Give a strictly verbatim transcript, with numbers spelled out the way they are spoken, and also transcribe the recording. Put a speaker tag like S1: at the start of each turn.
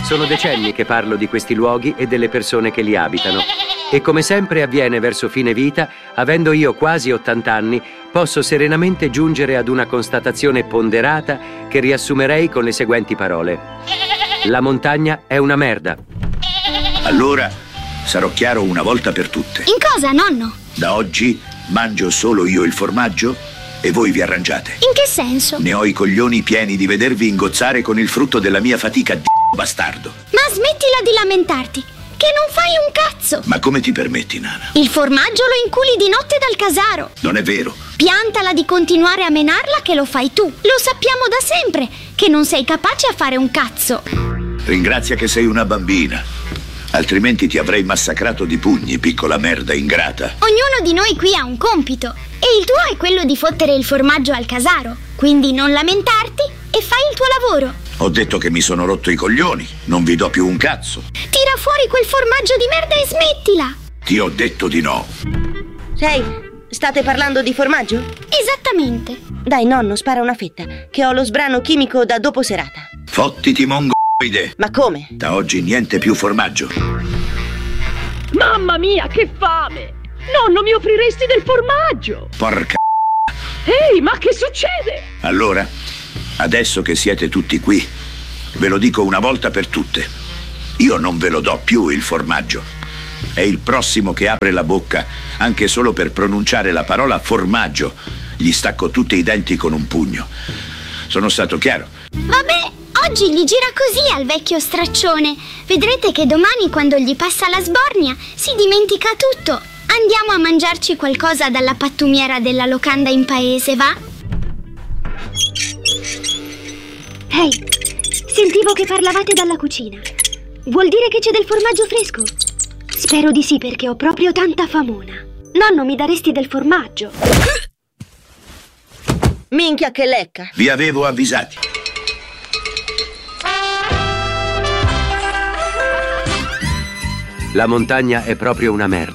S1: Sono decenni che parlo di questi luoghi e delle persone che li abitano. E come sempre avviene verso fine vita, avendo io quasi ottanta anni, posso serenamente giungere ad una constatazione ponderata che riassumerei con le seguenti parole. La montagna è una merda.
S2: Allora sarò chiaro una volta per tutte.
S3: In cosa, nonno?
S2: Da oggi mangio solo io il formaggio e voi vi arrangiate.
S3: In che senso?
S2: Ne ho i coglioni pieni di vedervi ingozzare con il frutto della mia fatica di bastardo.
S3: Ma smettila di lamentarti, che non fai un cazzo.
S2: Ma come ti permetti, Nana?
S3: Il formaggio lo inculi di notte dal casaro.
S2: Non è vero.
S3: Piantala di continuare a menarla che lo fai tu. Lo sappiamo da sempre, che non sei capace a fare un cazzo.
S2: Ringrazia che sei una bambina. Altrimenti ti avrei massacrato di pugni, piccola merda ingrata.
S3: Ognuno di noi qui ha un compito. E il tuo è quello di fottere il formaggio al casaro. Quindi non lamentarti e fai il tuo lavoro.
S2: Ho detto che mi sono rotto i coglioni. Non vi do più un cazzo.
S3: Tira fuori quel formaggio di merda e smettila.
S2: Ti ho detto di no.
S4: Ehi, state parlando di formaggio?
S3: Esattamente.
S4: Dai, nonno, spara una fetta, che ho lo sbrano chimico da dopo serata.
S2: Fottiti, mongoide.
S4: Ma come?
S2: Da oggi niente più formaggio.
S5: Mamma mia, che fame! Nonno, mi offriresti del formaggio?
S2: Porca.
S5: Ehi, ma che succede?
S2: Allora, adesso che siete tutti qui, ve lo dico una volta per tutte. Io non ve lo do più il formaggio. È il prossimo che apre la bocca, anche solo per pronunciare la parola formaggio. Gli stacco tutti i denti con un pugno. Sono stato chiaro?
S3: Vabbè, oggi gli gira così al vecchio straccione. Vedrete che domani, quando gli passa la sbornia, si dimentica tutto. Andiamo a mangiarci qualcosa dalla pattumiera della locanda in paese, va?
S6: Ehi, sentivo che parlavate dalla cucina. Vuol dire che c'è del formaggio fresco? Spero di sì, perché ho proprio tanta famona. Nonno, mi daresti del formaggio?
S4: Minchia che lecca!
S2: Vi avevo avvisati.
S1: La montagna è proprio una merda.